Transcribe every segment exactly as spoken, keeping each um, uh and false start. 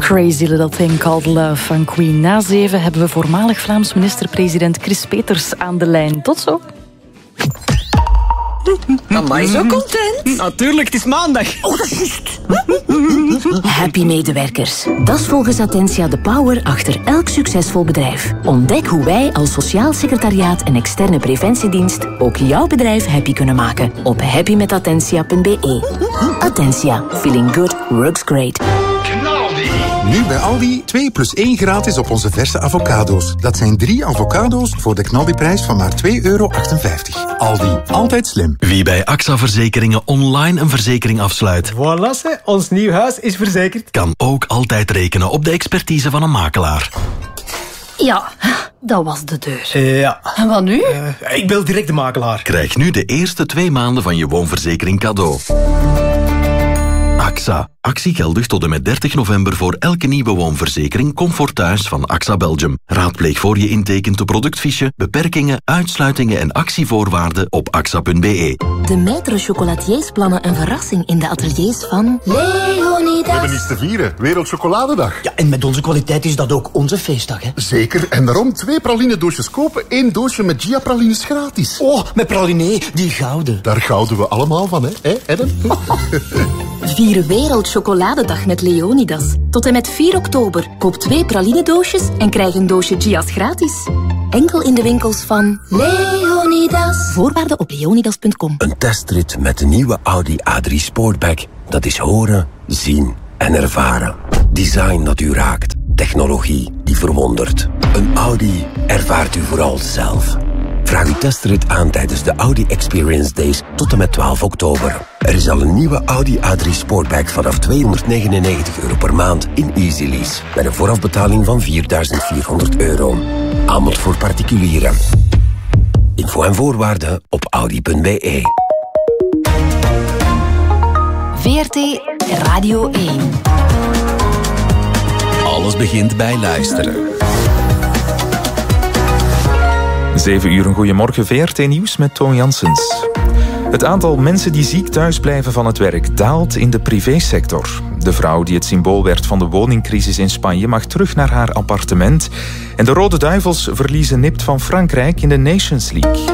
Crazy Little Thing Called Love van Queen. Na zeven hebben we voormalig Vlaams minister-president Chris Peeters aan de lijn. Tot zo. Amai, zo content. Natuurlijk, het is maandag. Oh, dat is juist. Happy medewerkers. Dat is volgens Attentia de power achter elk succesvol bedrijf. Ontdek hoe wij als sociaal secretariaat en externe preventiedienst ook jouw bedrijf happy kunnen maken op happy met attentia punt b e. Attentia. Feeling good works great. Nu bij Aldi twee plus één gratis op onze verse avocado's. Dat zijn drie avocado's voor de knaldiprijs van maar twee euro achtenvijftig. Aldi, altijd slim. Wie bij A X A Verzekeringen online een verzekering afsluit. Voilà, ons nieuw huis is verzekerd. Kan ook altijd rekenen op de expertise van een makelaar. Ja, dat was de deur. Uh, ja. En wat nu? Uh, ik bel direct de makelaar. Krijg nu de eerste twee maanden van je woonverzekering cadeau. A X A. Actie geldig tot en met dertig november voor elke nieuwe woonverzekering Comfort Thuis van A X A Belgium. Raadpleeg voor je intekent de productfiche, beperkingen, uitsluitingen en actievoorwaarden op axa punt b e. De Maître Chocolatiers plannen een verrassing in de ateliers van Leonidas. We hebben iets te vieren. Wereldchocoladedag. Ja, en met onze kwaliteit is dat ook onze feestdag, hè? Zeker. En daarom twee praline-doosjes kopen, één doosje met Gia-pralines gratis. Oh, met praline, die gouden. Daar gouden we allemaal van, hè, hè Ellen? Vier Wereldchocoladedag met Leonidas. Tot en met vier oktober. Koop twee pralinedoosjes en krijg een doosje Gia's gratis. Enkel in de winkels van Leonidas. Voorwaarden op leonidas punt com. Een testrit met de nieuwe Audi A drie Sportback. Dat is horen, zien en ervaren. Design dat u raakt. Technologie die verwondert. Een Audi ervaart u vooral zelf. Vraag uw testrit aan tijdens de Audi Experience Days tot en met twaalf oktober. Er is al een nieuwe Audi A drie Sportback vanaf tweehonderdnegenennegentig euro per maand in Easy Lease. Met een voorafbetaling van vierduizend vierhonderd euro. Aanbod voor particulieren. Info en voorwaarden op audi punt b e. V R T Radio één. Alles begint bij luisteren. Zeven uur, een goeiemorgen. V R T Nieuws met Toon Janssens. Het aantal mensen die ziek thuis blijven van het werk daalt in de privésector. De vrouw die het symbool werd van de woningcrisis in Spanje mag terug naar haar appartement. En de Rode Duivels verliezen nipt van Frankrijk in de Nations League.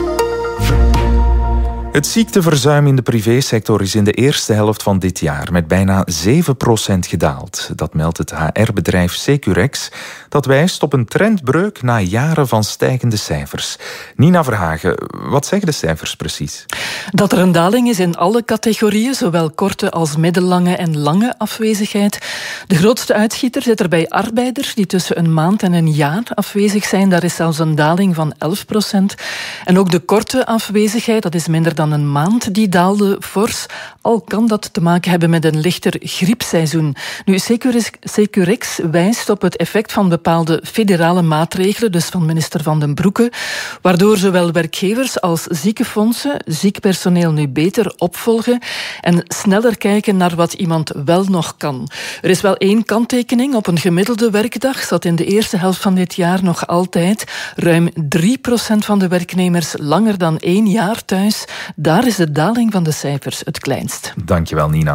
Het ziekteverzuim in de privésector is in de eerste helft van dit jaar met bijna zeven procent gedaald. Dat meldt het H R-bedrijf Securex. Dat wijst op een trendbreuk na jaren van stijgende cijfers. Nina Verhagen, wat zeggen de cijfers precies? Dat er een daling is in alle categorieën, zowel korte als middellange en lange afwezigheid. De grootste uitschieter zit er bij arbeiders die tussen een maand en een jaar afwezig zijn. Daar is zelfs een daling van elf procent. En ook de korte afwezigheid, dat is minder dan een maand, die daalde fors. Al kan dat te maken hebben met een lichter griepseizoen. Nu, Securex, Securex wijst op het effect van bepaalde federale maatregelen, dus van minister Van den Broeke, waardoor zowel werkgevers als ziekenfondsen ziek personeel nu beter opvolgen en sneller kijken naar wat iemand wel nog kan. Er is wel één kanttekening. Op een gemiddelde werkdag zat in de eerste helft van dit jaar nog altijd ruim drie procent van de werknemers langer dan één jaar thuis. Daar is de daling van de cijfers het kleinst. Dankjewel, Nina.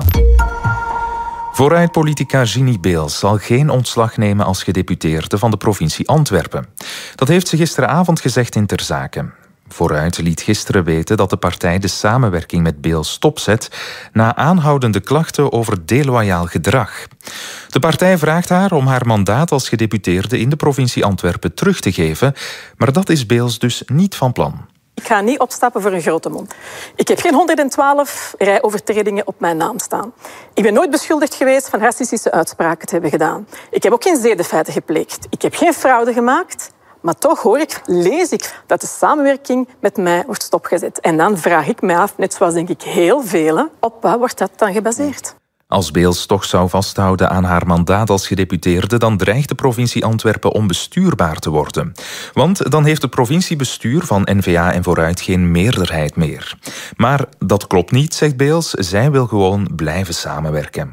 Vooruit-politica Ginny Beels zal geen ontslag nemen als gedeputeerde van de provincie Antwerpen. Dat heeft ze gisteravond gezegd in Ter Zake. Vooruit liet gisteren weten dat de partij de samenwerking met Beels stopzet na aanhoudende klachten over deloyaal gedrag. De partij vraagt haar om haar mandaat als gedeputeerde in de provincie Antwerpen terug te geven, maar dat is Beels dus niet van plan. Ik ga niet opstappen voor een grote mond. Ik heb geen honderdzwaalf rijovertredingen op mijn naam staan. Ik ben nooit beschuldigd geweest van racistische uitspraken te hebben gedaan. Ik heb ook geen zedenfeiten gepleegd. Ik heb geen fraude gemaakt. Maar toch hoor ik, lees ik, dat de samenwerking met mij wordt stopgezet. En dan vraag ik mij af, net zoals denk ik heel velen, op wat wordt dat dan gebaseerd? Als Beels toch zou vasthouden aan haar mandaat als gedeputeerde, dan dreigt de provincie Antwerpen onbestuurbaar te worden. Want dan heeft het provinciebestuur van N V A en Vooruit geen meerderheid meer. Maar dat klopt niet, zegt Beels. Zij wil gewoon blijven samenwerken.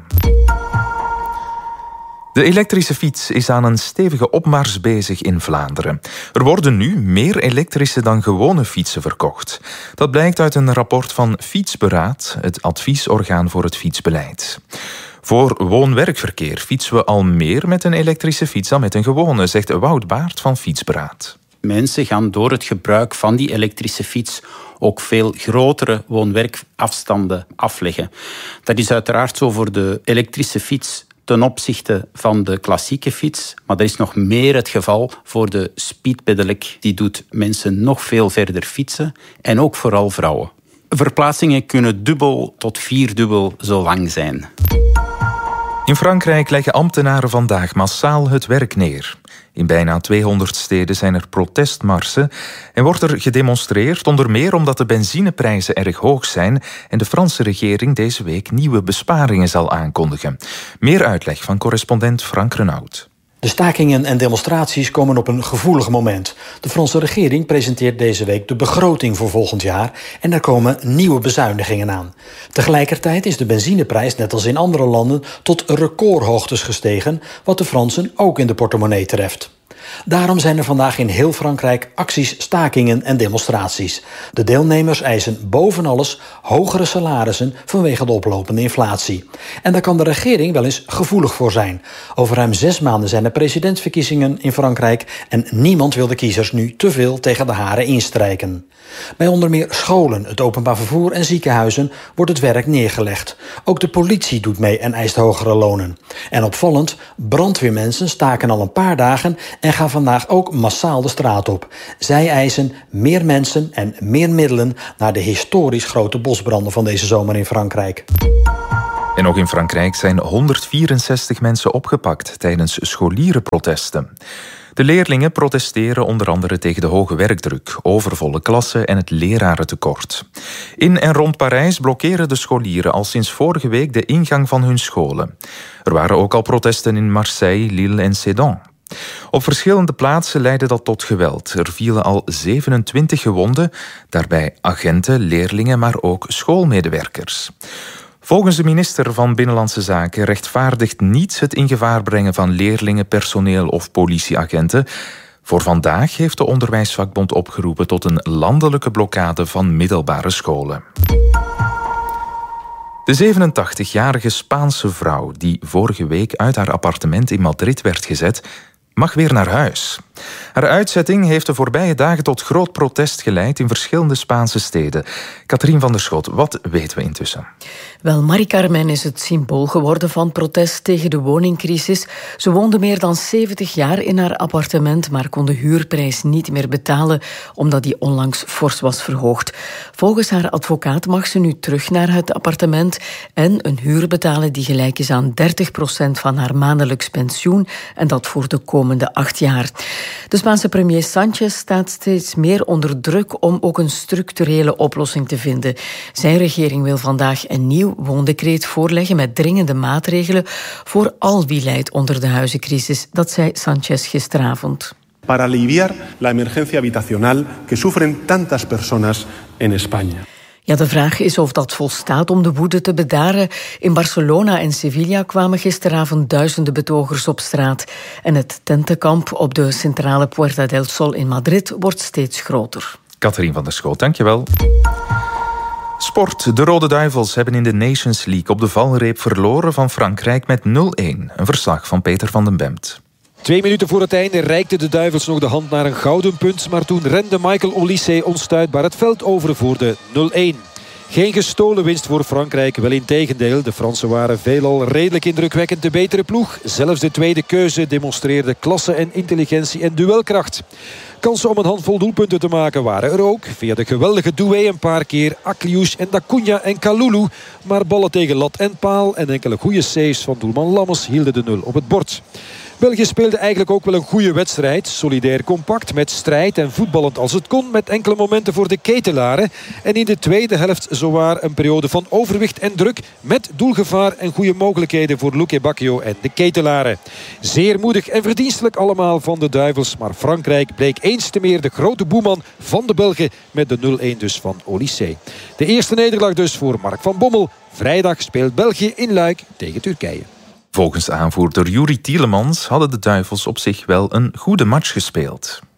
De elektrische fiets is aan een stevige opmars bezig in Vlaanderen. Er worden nu meer elektrische dan gewone fietsen verkocht. Dat blijkt uit een rapport van Fietsberaad, het adviesorgaan voor het fietsbeleid. Voor woon-werkverkeer fietsen we al meer met een elektrische fiets dan met een gewone, zegt Wout Baert van Fietsberaad. Mensen gaan door het gebruik van die elektrische fiets ook veel grotere woon-werkafstanden afleggen. Dat is uiteraard zo voor de elektrische fiets ten opzichte van de klassieke fiets. Maar dat is nog meer het geval voor de speedpedelec. Die doet mensen nog veel verder fietsen en ook vooral vrouwen. Verplaatsingen kunnen dubbel tot vierdubbel zo lang zijn. In Frankrijk leggen ambtenaren vandaag massaal het werk neer. In bijna tweehonderd steden zijn er protestmarsen en wordt er gedemonstreerd, onder meer omdat de benzineprijzen erg hoog zijn en de Franse regering deze week nieuwe besparingen zal aankondigen. Meer uitleg van correspondent Frank Renaud. De stakingen en demonstraties komen op een gevoelig moment. De Franse regering presenteert deze week de begroting voor volgend jaar en er komen nieuwe bezuinigingen aan. Tegelijkertijd is de benzineprijs, net als in andere landen, tot recordhoogtes gestegen, wat de Fransen ook in de portemonnee treft. Daarom zijn er vandaag in heel Frankrijk acties, stakingen en demonstraties. De deelnemers eisen boven alles hogere salarissen vanwege de oplopende inflatie. En daar kan de regering wel eens gevoelig voor zijn. Over ruim zes maanden zijn er presidentsverkiezingen in Frankrijk en niemand wil de kiezers nu te veel tegen de haren instrijken. Bij onder meer scholen, het openbaar vervoer en ziekenhuizen wordt het werk neergelegd. Ook de politie doet mee en eist hogere lonen. En opvallend, brandweermensen staken al een paar dagen en gaan vandaag ook massaal de straat op. Zij eisen meer mensen en meer middelen naar de historisch grote bosbranden van deze zomer in Frankrijk. En ook in Frankrijk zijn honderdvierenzestig mensen opgepakt tijdens scholierenprotesten. De leerlingen protesteren onder andere tegen de hoge werkdruk, overvolle klassen en het lerarentekort. In en rond Parijs blokkeren de scholieren al sinds vorige week de ingang van hun scholen. Er waren ook al protesten in Marseille, Lille en Sedan. Op verschillende plaatsen leidde dat tot geweld. Er vielen al zevenentwintig gewonden, daarbij agenten, leerlingen, maar ook schoolmedewerkers. Volgens de minister van Binnenlandse Zaken rechtvaardigt niets het in gevaar brengen van leerlingen, personeel of politieagenten. Voor vandaag heeft de Onderwijsvakbond opgeroepen tot een landelijke blokkade van middelbare scholen. De zevenentachtigjarige Spaanse vrouw die vorige week uit haar appartement in Madrid werd gezet, mag weer naar huis. Haar uitzetting heeft de voorbije dagen tot groot protest geleid in verschillende Spaanse steden. Katrien van der Schot, wat weten we intussen? Wel, Mari Carmen is het symbool geworden van protest tegen de woningcrisis. Ze woonde meer dan zeventig jaar in haar appartement, maar kon de huurprijs niet meer betalen, omdat die onlangs fors was verhoogd. Volgens haar advocaat mag ze nu terug naar het appartement en een huur betalen die gelijk is aan dertig procent van haar maandelijks pensioen, en dat voor de komende acht jaar. De Spaanse premier Sánchez staat steeds meer onder druk om ook een structurele oplossing te vinden. Zijn regering wil vandaag een nieuw woondecreet voorleggen met dringende maatregelen voor al wie lijdt onder de huizencrisis. Dat zei Sánchez gisteravond. Para aliviar la emergencia habitacional que sufren tantas personas en España. Ja, de vraag is of dat volstaat om de woede te bedaren. In Barcelona en Sevilla kwamen gisteravond duizenden betogers op straat. En het tentenkamp op de centrale Puerta del Sol in Madrid wordt steeds groter. Katrien van der Schoot, dankjewel. Sport. De Rode Duivels hebben in de Nations League op de valreep verloren van Frankrijk met nul-een. Een verslag van Peter van den Bemt. Twee minuten voor het einde reikten de Duivels nog de hand naar een gouden punt, maar toen rende Michael Olise onstuitbaar het veld over voor de nul-een. Geen gestolen winst voor Frankrijk, wel integendeel. De Fransen waren veelal redelijk indrukwekkend de betere ploeg. Zelfs de tweede keuze demonstreerde klasse en intelligentie en duelkracht. Kansen om een handvol doelpunten te maken waren er ook. Via de geweldige Doué een paar keer, Akliouche en Dacuña en Kalulu. Maar ballen tegen lat en paal en enkele goede saves van doelman Lammers hielden de nul op het bord. België speelde eigenlijk ook wel een goede wedstrijd. Solidair compact, met strijd en voetballend als het kon. Met enkele momenten voor de ketelaren. En in de tweede helft zowaar een periode van overwicht en druk. Met doelgevaar en goede mogelijkheden voor Luque Bacchio en de ketelaren. Zeer moedig en verdienstelijk allemaal van de Duivels. Maar Frankrijk bleek eens te meer de grote boeman van de Belgen. Met de nul-een dus van Olise. De eerste nederlaag dus voor Mark van Bommel. Vrijdag speelt België in Luik tegen Turkije. Volgens aanvoerder Yuri Tielemans hadden de Duivels op zich wel een goede match gespeeld.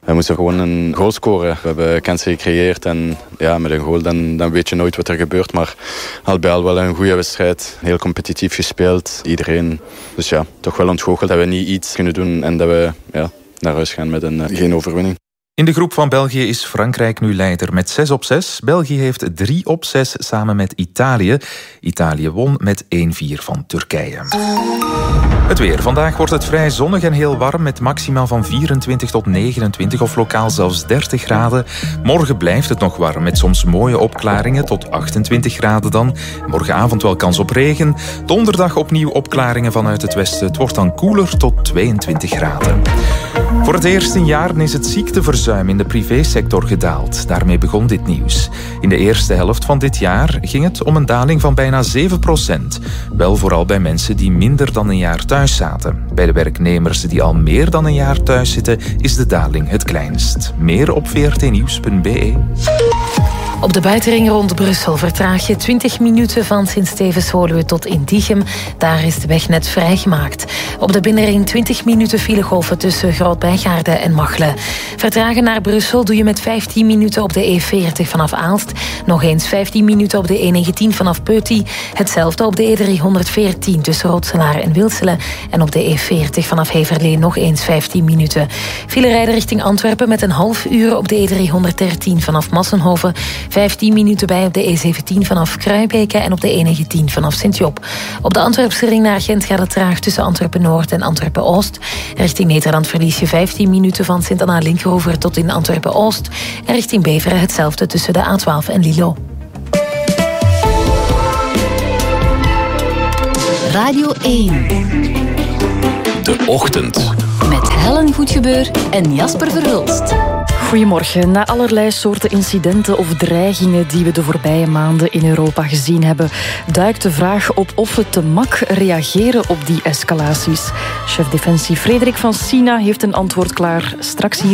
We moesten gewoon een goal scoren. We hebben kansen gecreëerd en ja, met een goal dan, dan weet je nooit wat er gebeurt. Maar al bij al wel een goede wedstrijd. Heel competitief gespeeld. Iedereen. Dus ja, toch wel ontgoocheld dat we niet iets kunnen doen en dat we ja, naar huis gaan met een, uh, geen overwinning. In de groep van België is Frankrijk nu leider met zes op zes. België heeft drie op zes samen met Italië. Italië won met één vier van Turkije. Het weer. Vandaag wordt het vrij zonnig en heel warm met maxima van vierentwintig tot negenentwintig of lokaal zelfs dertig graden. Morgen blijft het nog warm met soms mooie opklaringen tot achtentwintig graden dan. Morgenavond wel kans op regen. Donderdag opnieuw opklaringen vanuit het westen. Het wordt dan koeler tot tweeëntwintig graden. Voor het eerst in jaren is het ziekteverzuim in de privésector gedaald. Daarmee begon dit nieuws. In de eerste helft van dit jaar ging het om een daling van bijna zeven procent. Wel vooral bij mensen die minder dan een jaar thuis zaten. Bij de werknemers die al meer dan een jaar thuis zitten is de daling het kleinst. Meer op v r t nieuws punt b e. Op de buitenring rond Brussel vertraag je twintig minuten van Sint-Stevens-Woluwe tot Intichem. Daar is de weg net vrijgemaakt. Op de binnenring twintig minuten filegolven tussen Groot-Bijgaarden en Machelen. Vertragen naar Brussel doe je met vijftien minuten op de E veertig vanaf Aalst. Nog eens vijftien minuten op de E negentien vanaf Peuty. Hetzelfde op de E driehonderdveertien tussen Rotselaar en Wilselen. En op de E veertig vanaf Heverlee nog eens vijftien minuten. File rijden richting Antwerpen met een half uur op de E driehonderddertien vanaf Massenhoven. vijftien minuten bij op de E zeventien vanaf Kruibeke en op de E negentien vanaf Sint-Job. Op de Antwerpse ring naar Gent gaat het traag tussen Antwerpen-Noord en Antwerpen-Oost. Richting Nederland verlies je vijftien minuten van Sint-Anna-Linkeroever tot in Antwerpen-Oost. En richting Beveren hetzelfde tussen de A twaalf en Lilo. Radio één. De Ochtend. Met Helen Goedgebeur en Jasper Verhulst. Goedemorgen. Na allerlei soorten incidenten of dreigingen die we de voorbije maanden in Europa gezien hebben, duikt de vraag op of we te mak reageren op die escalaties. Chef Defensie Frederik van Sina heeft een antwoord klaar. Straks hier